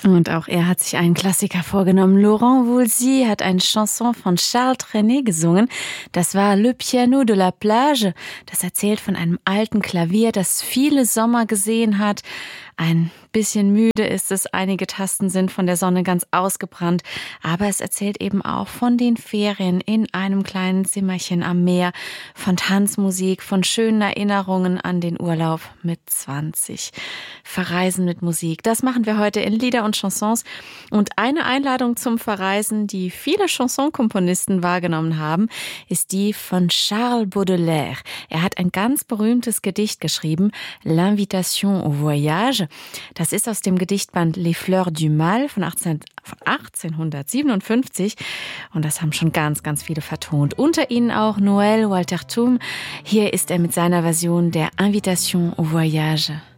Und auch er hat sich einen Klassiker vorgenommen. Laurent Voulzy hat eine Chanson von Charles Trenet gesungen. Das war Le Piano de la Plage. Das erzählt von einem alten Klavier, das viele Sommer gesehen hat. Ein bisschen müde ist es, einige Tasten sind von der Sonne ganz ausgebrannt, aber es erzählt eben auch von den Ferien in einem kleinen Zimmerchen am Meer, von Tanzmusik, von schönen Erinnerungen an den Urlaub mit 20. Verreisen mit Musik, das machen wir heute in Lieder und Chansons. Und eine Einladung zum Verreisen, die viele Chansonkomponisten wahrgenommen haben, ist die von Charles Baudelaire. Er hat ein ganz berühmtes Gedicht geschrieben, L'Invitation au Voyage. Das ist aus dem Gedichtband Les Fleurs du Mal von 1857 und das haben schon ganz, ganz viele vertont. Unter ihnen auch Noël Walter Thum. Hier ist er mit seiner Version der Invitation au Voyage.